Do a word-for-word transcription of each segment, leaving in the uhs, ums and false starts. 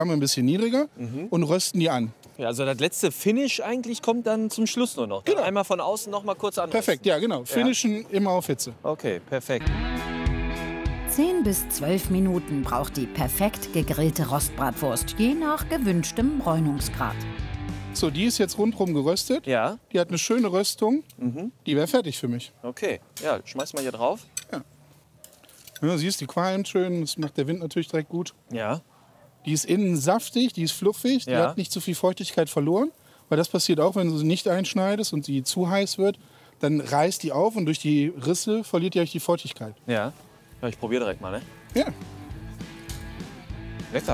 ein bisschen niedriger mhm. und rösten die an. Ja, also das letzte Finish eigentlich kommt dann zum Schluss nur noch. Genau. Einmal von außen noch mal kurz an. Perfekt, ja genau. Finishen ja. immer auf Hitze. Okay, perfekt. zehn bis zwölf Minuten braucht die perfekt gegrillte Rostbratwurst, je nach gewünschtem Bräunungsgrad. So, die ist jetzt rundherum geröstet. Ja. Die hat eine schöne Röstung. Mhm. Die wäre fertig für mich. Okay, ja, schmeiß mal hier drauf. Ja. Ja, siehst, die qualmt schön. Das macht der Wind natürlich direkt gut. Ja. Die ist innen saftig, die ist fluffig. Die ja. hat nicht zu viel Feuchtigkeit verloren. Weil das passiert auch, wenn du sie nicht einschneidest und sie zu heiß wird. Dann reißt die auf und durch die Risse verliert die euch die Feuchtigkeit. Ja. Ja, ich probiere direkt mal, ne? Ja. Lecker.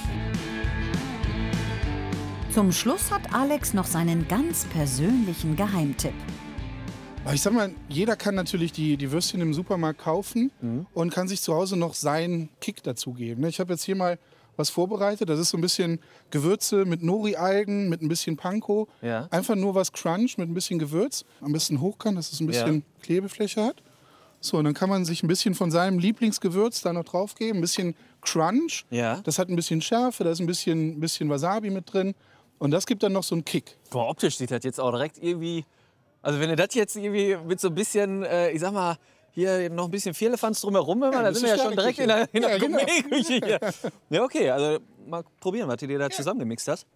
Zum Schluss hat Alex noch seinen ganz persönlichen Geheimtipp. Ich sag mal, jeder kann natürlich die, die Würstchen im Supermarkt kaufen mhm. und kann sich zu Hause noch seinen Kick dazugeben. Ich habe jetzt hier mal was vorbereitet. Das ist so ein bisschen Gewürze mit Nori-Algen, mit ein bisschen Panko. Ja. Einfach nur was Crunch mit ein bisschen Gewürz. Am besten hochkant, dass es ein bisschen ja. Klebefläche hat. So, und dann kann man sich ein bisschen von seinem Lieblingsgewürz da noch drauf geben. Ein bisschen Crunch. Ja. Das hat ein bisschen Schärfe, da ist ein bisschen, bisschen Wasabi mit drin. Und das gibt dann noch so einen Kick. Boah, optisch sieht das jetzt auch direkt irgendwie... Also wenn du das jetzt irgendwie mit so ein bisschen, äh, ich sag mal, hier noch ein bisschen Vierlefanz drumherum, ja, dann sind wir ja schon direkt in der, in der ja, Gourmet-Küche hier. Ja, okay, also mal probieren, was du dir da ja. zusammengemixt hast.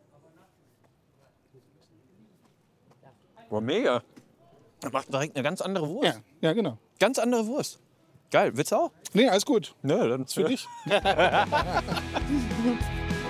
Boah, mega. Das macht direkt eine ganz andere Wurst. Ja, ja genau. Ganz andere Wurst. Geil, willst du auch? Nee, alles gut. Nö, dann ist für dich.